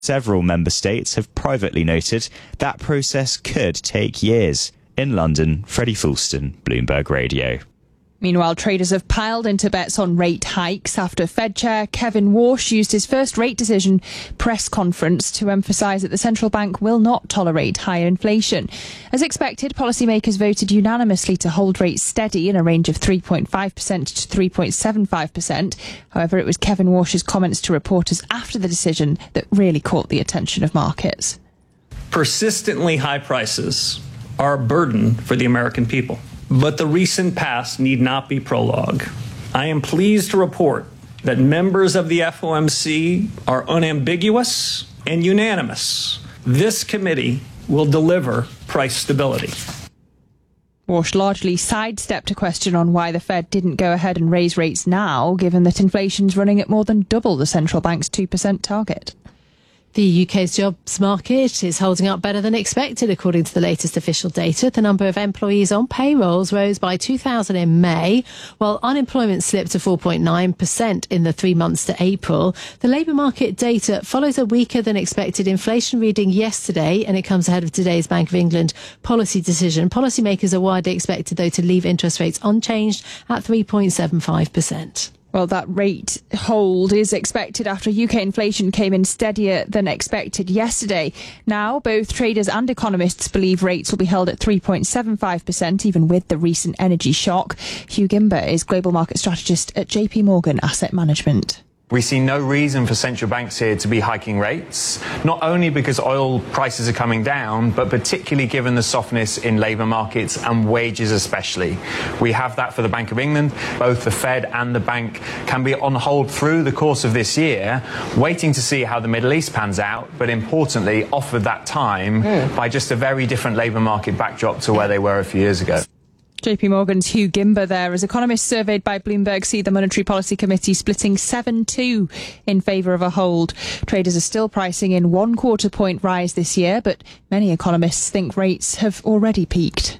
Several member states have privately noted that process could take years. In London, Freddie Fulston, Bloomberg Radio. Meanwhile, traders have piled into bets on rate hikes after Fed Chair Kevin Warsh used his first rate decision press conference to emphasise that the central bank will not tolerate higher inflation. As expected, policymakers voted unanimously to hold rates steady in a range of 3.5% to 3.75%. However, it was Kevin Warsh's comments to reporters after the decision that really caught the attention of markets. Persistently high prices are a burden for the American people. But the recent past need not be prologue. I am pleased to report that members of the FOMC are unambiguous and unanimous. This committee will deliver price stability. Warsh largely sidestepped a question on why the Fed didn't go ahead and raise rates now, given that inflation's running at more than double the central bank's 2% target. The UK's jobs market is holding up better than expected, according to the latest official data. The number of employees on payrolls rose by 2,000 in May, while unemployment slipped to 4.9% in the 3 months to April. The labour market data follows a weaker than expected inflation reading yesterday, and it comes ahead of today's Bank of England policy decision. Policymakers are widely expected, though, to leave interest rates unchanged at 3.75%. Well, that rate hold is expected after UK inflation came in steadier than expected yesterday. Now, both traders and economists believe rates will be held at 3.75%, even with the recent energy shock. Hugh Gimber is global market strategist at JP Morgan Asset Management. We see no reason for central banks here to be hiking rates, not only because oil prices are coming down, but particularly given the softness in labour markets and wages especially. We have that for the Bank of England. Both the Fed and the bank can be on hold through the course of this year, waiting to see how the Middle East pans out, but importantly offered that time by just a very different labour market backdrop to where they were a few years ago. JP Morgan's Hugh Gimber there. As economists surveyed by Bloomberg see the Monetary Policy Committee splitting 7-2 in favour of a hold. Traders are still pricing in 1/4 point rise this year, but many economists think rates have already peaked.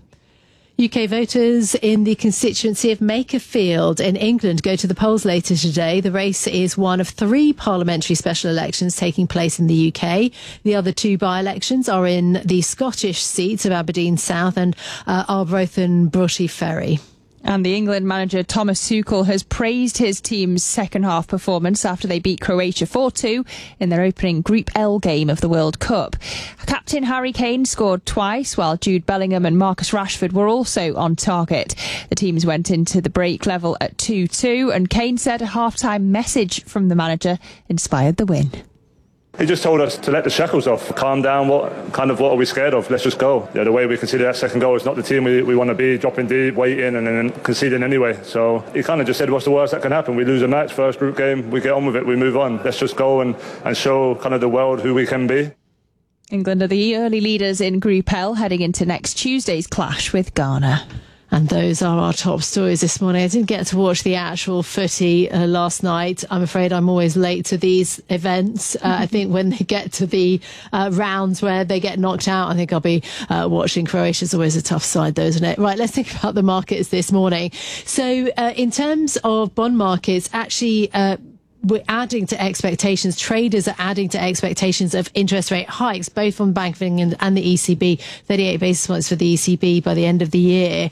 UK voters in the constituency of Makerfield in England go to the polls later today. The race is one of 3 parliamentary special elections taking place in the UK. The other 2 by-elections are in the Scottish seats of Aberdeen South and Arbroath and Broughty Ferry. And the England manager Thomas Tuchel has praised his team's second-half performance after they beat Croatia 4-2 in their opening Group L game of the World Cup. Captain Harry Kane scored twice, while Jude Bellingham and Marcus Rashford were also on target. The teams went into the break level at 2-2, and Kane said a half-time message from the manager inspired the win. He just told us to let the shackles off, calm down, what are we scared of? Let's just go. Yeah, the way we conceded that second goal is not the team we want to be, dropping deep, waiting and then conceding anyway. So he kind of just said, what's the worst that can happen? We lose a match, first group game, we get on with it, we move on. Let's just go and show kind of the world who we can be. England are the early leaders in Group L, heading into next Tuesday's clash with Ghana. And those are our top stories this morning. I didn't get to watch the actual footy last night. I'm afraid I'm always late to these events. I think when they get to the rounds where they get knocked out, I think I'll be watching. Croatia's always a tough side, though, isn't it? Right, let's think about the markets this morning. So in terms of bond markets, actually, we're adding to expectations. Traders are adding to expectations of interest rate hikes, both from Bank of England and the ECB, 38 basis points for the ECB by the end of the year.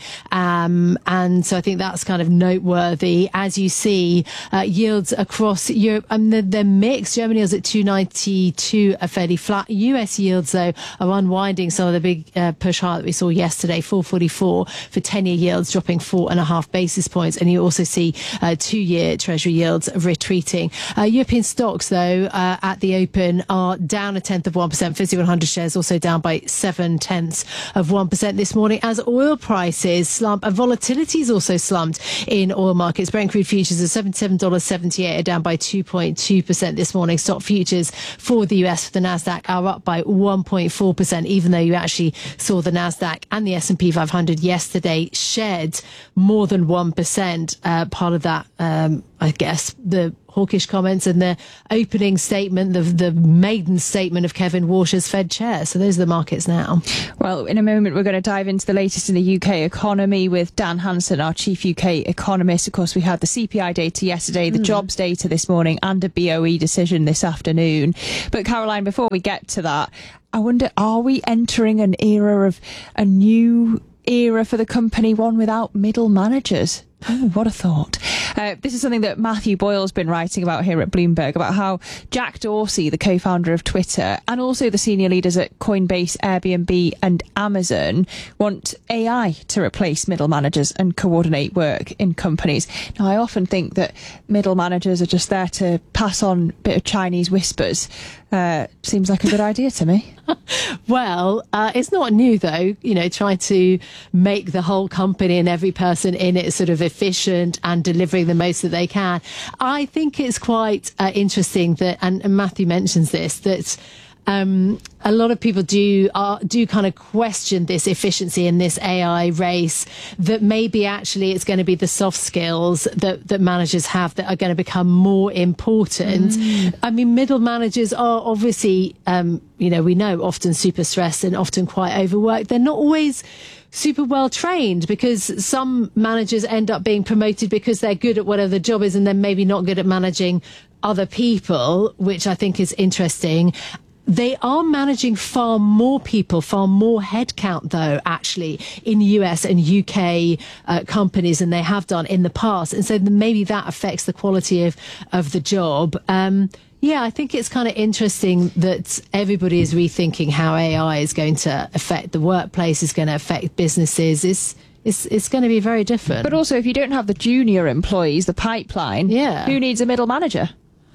And so I think that's kind of noteworthy. As you see, yields across Europe, they're mixed. Germany is at 292, are fairly flat. US yields, though, are unwinding some of the big push higher that we saw yesterday, 444 for 10-year yields, dropping 4.5 basis points. And you also see 2-year Treasury yields retreating. European stocks, though, at the open are down 0.1%. FTSE 100 shares also down by 0.7% this morning as oil prices slump and volatility's also slumped in oil markets. Brent crude futures are $77.78, are down by 2.2% this morning. Stock futures for the US, for the Nasdaq, are up by 1.4%, even though you actually saw the Nasdaq and the S&P 500 yesterday shed more than 1%. Part of that, I guess, the hawkish comments and the opening statement, the maiden statement of Kevin Walsh as Fed chair. So those are the markets now. Well, in a moment, we're going to dive into the latest in the UK economy with Dan Hanson, our chief UK economist. Of course, we had the CPI data yesterday, the jobs data this morning, and a BOE decision this afternoon. But Caroline, before we get to that, I wonder, are we entering a new era for the company, one without middle managers? Oh, what a thought. This is something that Matthew Boyle's been writing about here at Bloomberg, about how Jack Dorsey, the co-founder of Twitter, and also the senior leaders at Coinbase, Airbnb and Amazon want AI to replace middle managers and coordinate work in companies. Now, I often think that middle managers are just there to pass on a bit of Chinese whispers. Seems like a good idea to me. Well, it's not new, though, trying to make the whole company and every person in it sort of efficient and delivering the most that they can. I think it's quite interesting that, and Matthew mentions this, that a lot of people do kind of question this efficiency in this AI race, that maybe actually it's going to be the soft skills that managers have that are going to become more important. I mean, middle managers are obviously, we know, often super stressed and often quite overworked. They're not always super well trained, because some managers end up being promoted because they're good at whatever the job is and then maybe not good at managing other people, which I think is interesting. They are managing far more people, far more headcount, though, actually, in US and UK companies than they have done in the past. And so maybe that affects the quality of the job. Yeah, I think it's kind of interesting that everybody is rethinking how AI is going to affect the workplace, is going to affect businesses. It's going to be very different. But also, if you don't have the junior employees, the pipeline, who needs a middle manager?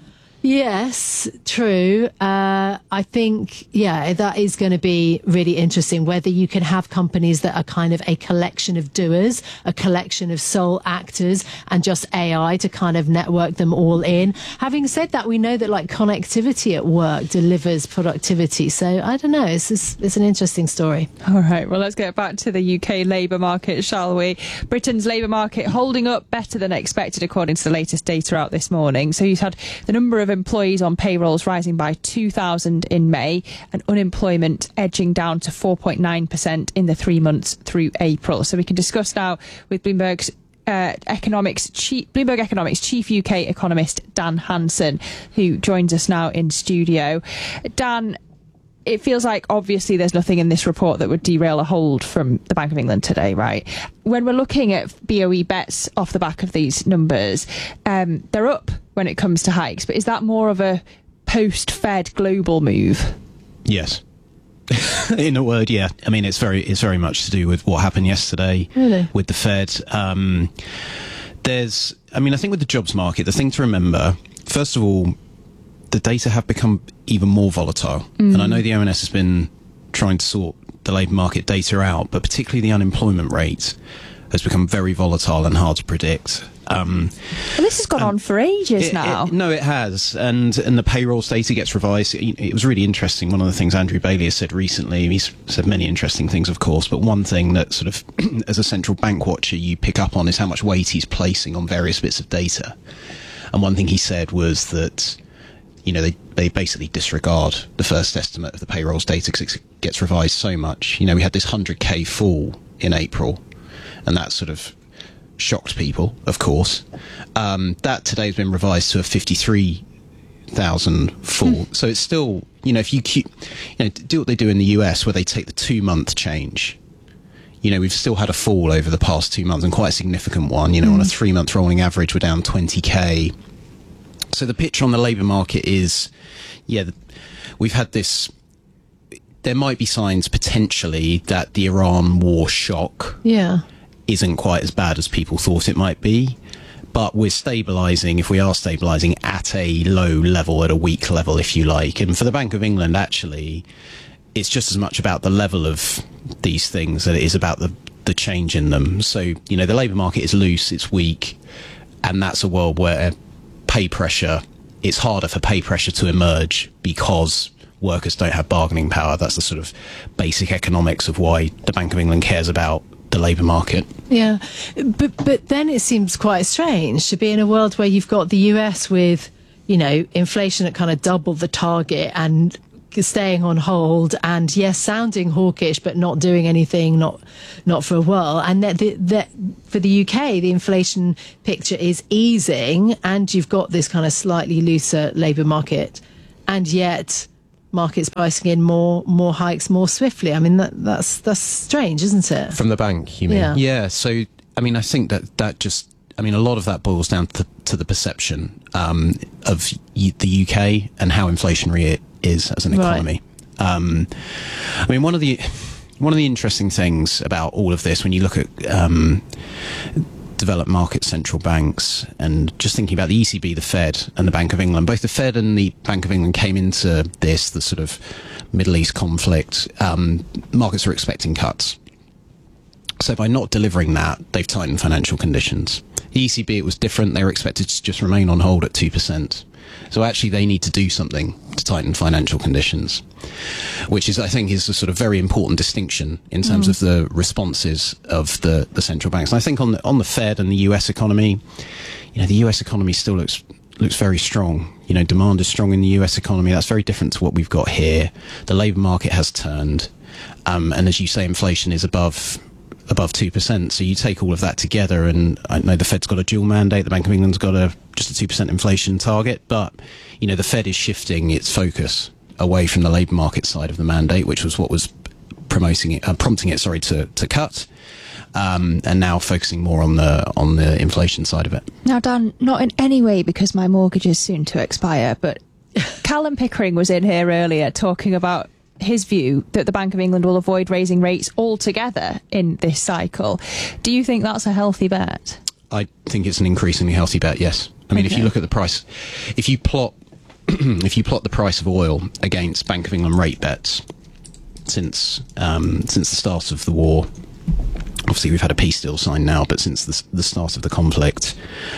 Yes, true. I think, that is going to be really interesting, whether you can have companies that are kind of a collection of doers, a collection of sole actors, and just AI to kind of network them all in. Having said that, we know that like connectivity at work delivers productivity. So I don't know. It's an interesting story. All right. Well, let's get back to the UK labour market, shall we? Britain's labour market holding up better than expected, according to the latest data out this morning. So you've had the number of employees on payrolls rising by 2,000 in May, and unemployment edging down to 4.9% in the 3 months through April. So we can discuss now with Bloomberg Economics chief UK economist Dan Hanson, who joins us now in studio. Dan, it feels like obviously there's nothing in this report that would derail a hold from the Bank of England today, right? When we're looking at BOE bets off the back of these numbers, they're up when it comes to hikes, but is that more of a post-Fed global move? Yes. In a word, yeah. I mean, it's very much to do with what happened yesterday with the Fed. I think with the jobs market, the thing to remember, first of all, the data have become even more volatile. And I know the ONS has been trying to sort the labour market data out, but particularly the unemployment rate has become very volatile and hard to predict. Well, this has gone on for ages now. No, it has. And the payrolls data gets revised. It was really interesting. One of the things Andrew Bailey has said recently, he's said many interesting things, of course, but one thing that sort of, as a central bank watcher, you pick up on is how much weight he's placing on various bits of data. And one thing he said was that, they basically disregard the first estimate of the payrolls data because it gets revised so much. We had this 100k fall in April, and that sort of shocked people, of course. That today has been revised to a 53,000 fall. So it's still, if you keep, do what they do in the US where they take the 2-month change. We've still had a fall over the past 2 months, and quite a significant one. On a 3-month rolling average, we're down 20k. So the picture on the labour market is, we've had this. There might be signs potentially that the Iran war shock isn't quite as bad as people thought it might be. But we're stabilising, if we are stabilising, at a low level, at a weak level, if you like. And for the Bank of England, actually, it's just as much about the level of these things that it is about the change in them. So, the labour market is loose, it's weak, and that's a world where it's harder for pay pressure to emerge because workers don't have bargaining power. That's the sort of basic economics of why the Bank of England cares about the labour market. Yeah, but then it seems quite strange to be in a world where you've got the US with, inflation at kind of double the target and staying on hold, and yes, sounding hawkish but not doing anything, not for a while. And that for the UK, the inflation picture is easing, and you've got this kind of slightly looser labour market, and yet markets pricing in more hikes more swiftly. I mean, that's strange, isn't it? From the bank, you mean? Yeah. So, I mean, I think that just, a lot of that boils down to the perception of the UK and how inflationary it is as an economy. Right. One of the interesting things about all of this, when you look at developed market central banks, and just thinking about the ECB, the Fed, and the Bank of England, both the Fed and the Bank of England came into the sort of Middle East conflict. Markets are expecting cuts. So by not delivering that, they've tightened financial conditions. The ECB, it was different. They were expected to just remain on hold at 2%. So actually they need to do something to tighten financial conditions, which I think is a sort of very important distinction in terms of the responses of the central banks. And I think on the Fed and the US economy, the US economy still looks very strong. Demand is strong in the US economy. That's very different to what we've got here. The labour market has turned. And as you say, inflation is above 2%. So you take all of that together, and I know the Fed's got a dual mandate. The Bank of England's got just a 2% inflation target. But, the Fed is shifting its focus away from the labour market side of the mandate, which was what was prompting it to cut. And now focusing more on the inflation side of it. Now, Dan, not in any way because my mortgage is soon to expire, but Callum Pickering was in here earlier talking about his view that the Bank of England will avoid raising rates altogether in this cycle. Do you think that's a healthy bet? I think it's an increasingly healthy bet, yes. If you look at the price, if you plot the price of oil against Bank of England rate bets since the start of the war, obviously we've had a peace deal signed now, but since the start of the conflict,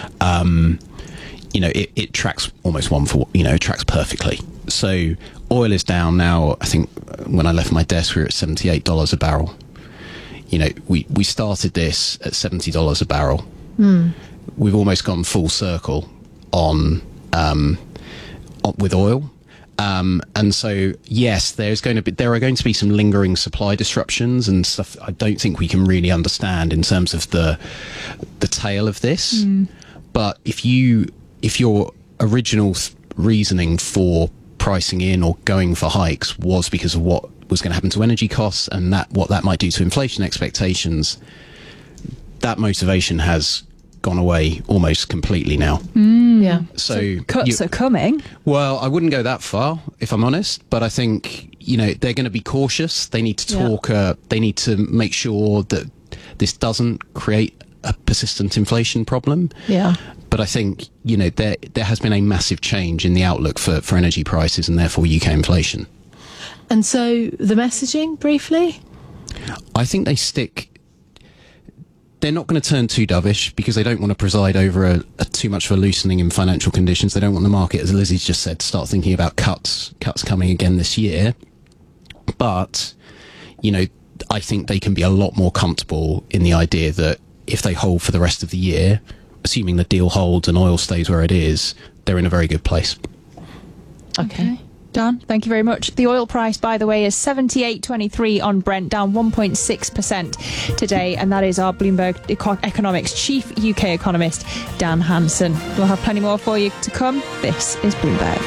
it tracks almost one for, it tracks perfectly. So oil is down now. I think when I left my desk, we were at $78 a barrel. We started this at $70 a barrel. We've almost gone full circle on with oil. And so, yes, there are going to be some lingering supply disruptions and stuff I don't think we can really understand in terms of the tail of this. But if your original reasoning for pricing in or going for hikes was because of what was going to happen to energy costs and what that might do to inflation expectations, that motivation has gone away almost completely now. Yeah. So cuts are coming. Well, I wouldn't go that far, if I'm honest, but I think, they're going to be cautious. They need to talk, they need to make sure that this doesn't create a persistent inflation problem. Yeah. But I think, there has been a massive change in the outlook for energy prices and therefore UK inflation. And so the messaging, briefly? I think they're not going to turn too dovish because they don't want to preside over a too much of a loosening in financial conditions. They don't want the market, as Lizzie's just said, to start thinking about cuts coming again this year. But, I think they can be a lot more comfortable in the idea that if they hold for the rest of the year, assuming the deal holds and oil stays where it is, they're in a very good place. Okay. Dan, thank you very much. The oil price, by the way, is $78.23 on Brent, down 1.6% today, and that is our Bloomberg Economics chief UK economist, Dan Hansen. We'll have plenty more for you to come. This is Bloomberg.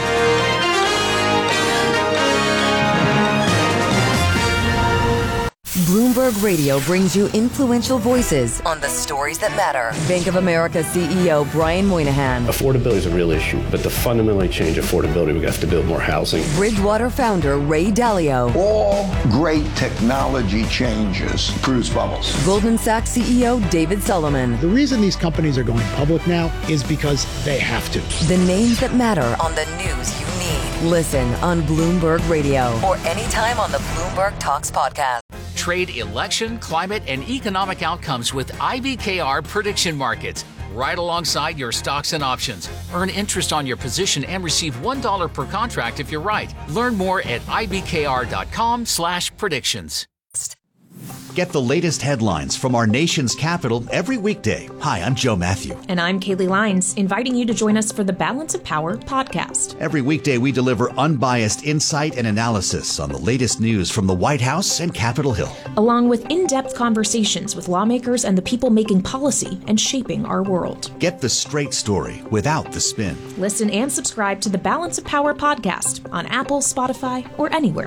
Bloomberg Radio brings you influential voices on the stories that matter. Bank of America CEO Brian Moynihan. Affordability is a real issue, but to fundamentally change affordability, we have to build more housing. Bridgewater founder Ray Dalio. All great technology changes produce bubbles. Goldman Sachs CEO David Solomon. The reason these companies are going public now is because they have to. The names that matter on the news you need. Listen on Bloomberg Radio or anytime on the Bloomberg Talks podcast. Trade election, climate, and economic outcomes with IBKR Prediction Markets. Right alongside your stocks and options. Earn interest on your position and receive $1 per contract if you're right. Learn more at ibkr.com/predictions. Get the latest headlines from our nation's capital every weekday. Hi, I'm Joe Matthew. And I'm Kaylee Lyons, inviting you to join us for the Balance of Power podcast. Every weekday, we deliver unbiased insight and analysis on the latest news from the White House and Capitol Hill, along with in-depth conversations with lawmakers and the people making policy and shaping our world. Get the straight story without the spin. Listen and subscribe to the Balance of Power podcast on Apple, Spotify, or anywhere